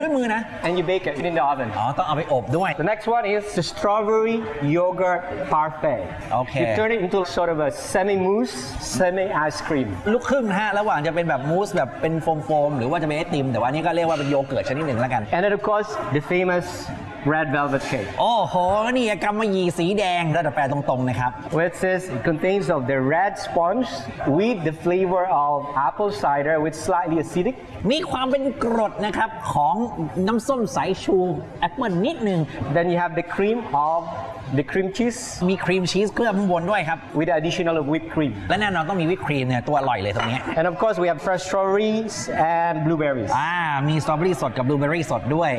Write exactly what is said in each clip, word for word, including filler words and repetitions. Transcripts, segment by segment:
ด้วยมือนะ and you bake it in the oven อ๋อต้องเอาไปอบด้วย The next one is the strawberry yogurt parfait Okay. You turn it into sort of a semi mousse semi ice cream ลูกครึ่งนะฮะระหว่างจะเป็นแบบมูสแบบเป็นโฟมๆหรือว่าจะเป็นไอติมแต่ว่านี่ก็เรียกว่าเป็นโยเกิร์ตชนิดหนึ่งแล้วกัน and then of course the famous red velvet cake โอ้โหนี่กำมะหยี่สีแดงเราจะแปลตรงๆนะครับ which says it contains of the red sponge with the flavor of apple cider with slightly acidic มีความเป็นกรดนะครับของน้ำส้มสายชูแอปเปิลนิดนึง then you have the cream of the cream cheese มีครีมชีสเคลือบข้างบนด้วยครับ with the additional of whipped cream และแน่นอนต้องมีวิปครีมเนี่ยตัวอร่อยเลยตรงนี้ and of course we have fresh strawberries and blueberries อ่ามีสตรอเบอรี่สดกับบลูเบอรี่สดด้วย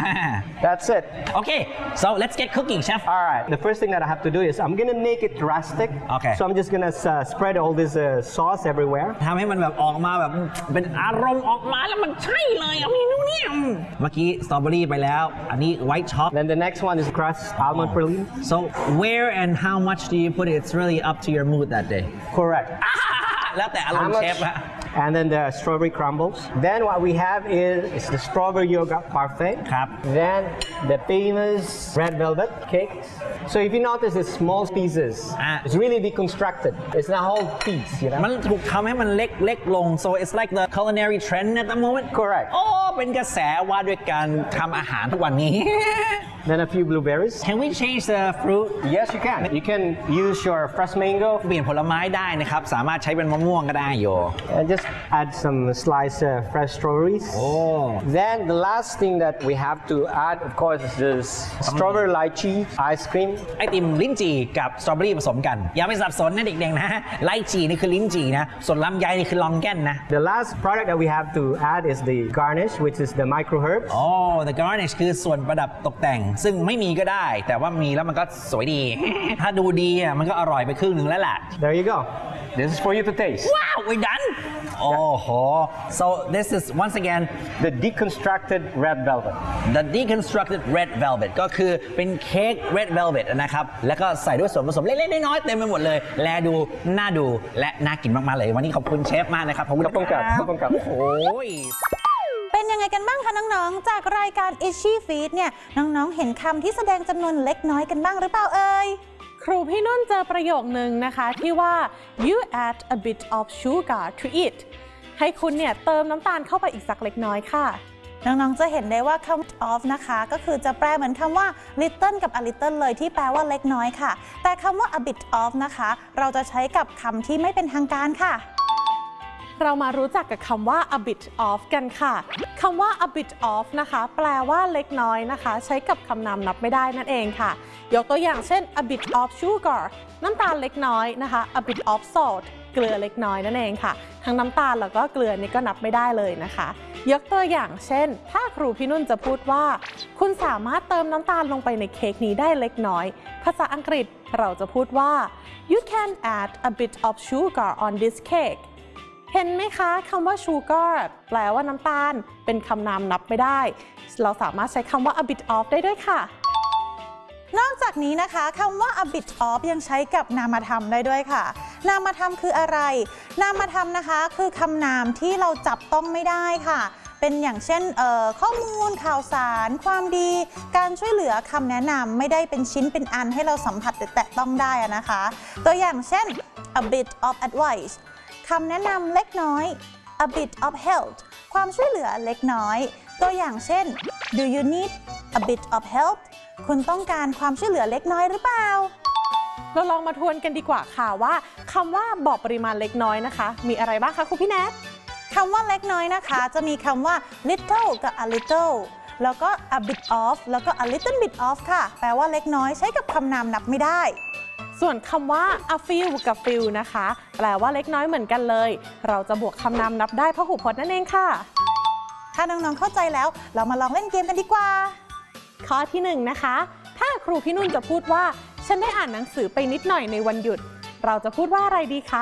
that's it Okay so let's get cooking chef all right the first thing that I have to do is I'm gonna make it rustic Okay. so I'm just gonna uh, spread all this uh, sauce everywhere ทำให้มันแบบออกมาแบบเป็นอารมณ์ออกมาแล้วมันใช่เลยเอาเมนูนี้เมื่อกี้สตรอเบอรี่ไปแล้วอันนี้ไวท์ช็อก then the next one is crushed almond praline so where and how much do you put it it's really up to your mood that day correct แล้วแต่อารมณ์เชฟฮะ and then the strawberry crumbles then what we have is, is the strawberry yogurt parfait ครับ then the famous red velvet cake so if you notice it's small pieces it's really deconstructed it's not whole piece you know มันถูกทำให้มันเล็กเล็กลง so it's like the culinary trend at the moment correct โอ้เป็นกระแสว่าด้วยการทำอาหารทุกวันนี้ then a few blueberries Can we change the fruit yes you can you can use your fresh mango เปลี่ยนผลไม้ได้นะครับสามารถใช้เป็นมะม่วงก็ได้โย and just add some sliced uh, fresh strawberries oh then the last thing that we have to add of course is this strawberry lychee ice cream ไอติมลิ้นจี่กับสตรอเบอรี่ผสมกันอย่าไปสับสนนะเด็กๆนะไลจี่นี่คือลิ้นจี่นะส่วนลำไยนี่คือลองแก้นนะ The last product that we have to add is the garnish which is the micro herbs อ๋อ the garnish คือส่วนประดับตกแต่งซึ่งไม่มีก็ได้แต่ว่ามีแล้วมันก็สวยดี ถ้าดูดีอ่ะมันก็อร่อยไปครึ่งหนึ่งแล้วล่ะ There you go This is for you to taste ว้าว we done โอ้โห so this is once again the deconstructed red velvet the deconstructed red velvet ก็คือเป็นเค้ก red velvet นะครับแล้วก็ใส่ด้วยส่วนผสมเล็กๆน้อยๆเต็มไปหมดเลยแลดูน่าดูและน่ากินมากๆเลยวันนี้ขอบคุณเชฟมากนะครับขอบคุณครับขอบคุณครับโอ้ยเป็นยังไงกันบ้างคะน้องๆจากรายการ Itchy Feet เนี่ยน้องๆเห็นคำที่แสดงจำนวนเล็กน้อยกันบ้างหรือเปล่าเอ่ยครูพี่นุ่นเจอประโยคนึงนะคะที่ว่า you add a bit of sugar to it ให้คุณเนี่ยเติมน้ำตาลเข้าไปอีกสักเล็กน้อยค่ะน้องๆจะเห็นได้ว่าคำ of นะคะก็คือจะแปลเหมือนคำว่า little กับ a little เลยที่แปลว่าเล็กน้อยค่ะแต่คำว่า a bit of นะคะเราจะใช้กับคำที่ไม่เป็นทางการค่ะเรามารู้จักกับคำว่า a bit of กันค่ะคำว่า a bit of นะคะแปลว่าเล็กน้อยนะคะใช้กับคำนามนับไม่ได้นั่นเองค่ะยกตัวอย่างเช่น a bit of sugar น้ำตาลเล็กน้อยนะคะ a bit of salt เกลือเล็กน้อยนั่นเองค่ะทั้งน้ำตาลแล้วก็เกลือนี่ก็นับไม่ได้เลยนะคะยกตัวอย่างเช่นถ้าครูพี่นุ่นจะพูดว่าคุณสามารถเติมน้ำตาลลงไปในเค้กนี้ได้เล็กน้อยภาษาอังกฤษเราจะพูดว่า you can add a bit of sugar on this cakeเห็นไหมคะคำว่า sugar แปลว่าน้ำตาลเป็นคำนามนับไม่ได้เราสามารถใช้คำว่า a bit of ได้ด้วยค่ะนอกจากนี้นะคะคำว่า a bit of ยังใช้กับนามธรรมได้ด้วยค่ะนามธรรมคืออะไรนามธรรมนะคะคือคำนามที่เราจับต้องไม่ได้ค่ะเป็นอย่างเช่นข้อมูลข่าวสารความดีการช่วยเหลือคำแนะนำไม่ได้เป็นชิ้นเป็นอันให้เราสัมผัสแตะต้องได้นะคะตัวอย่างเช่น a bit of advice คำแนะนำเล็กน้อย a bit of help ความช่วยเหลือเล็กน้อยตัวอย่างเช่น do you need a bit of help คุณต้องการความช่วยเหลือเล็กน้อยหรือเปล่าเราลองมาทวนกันดีกว่าค่ะว่าคำว่าบอกปริมาณเล็กน้อยนะคะมีอะไรบ้างคะครูพี่แนทคำว่าเล็กน้อยนะคะจะมีคำว่า little กับ a little แล้วก็ a bit of แล้วก็ a little bit of ค่ะแปลว่าเล็กน้อยใช้กับคำนามนับไม่ได้ส่วนคำว่า a few กับ few นะคะแปลว่าเล็กน้อยเหมือนกันเลยเราจะบวกคำนามนับได้พหูพจน์นั่นเองค่ะถ้าน้องๆเข้าใจแล้วเรามาลองเล่นเกมกันดีกว่าข้อที่หนึ่งนะคะถ้าครูพี่นุ่นจะพูดว่าฉันได้อ่านหนังสือไปนิดหน่อยในวันหยุดเราจะพูดว่าอะไรดีคะ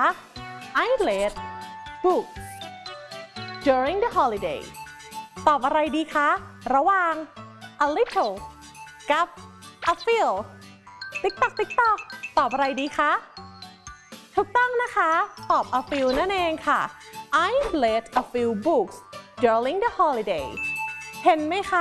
I read books during the holiday ตอบอะไรดีคะระหว่าง a little กับ a few ติ๊กตักติ๊กตักตอบอะไรดีคะถูกต้องนะคะตอบ a few นั่นเองค่ะ I read a few books during the holiday เห็นไหมคะ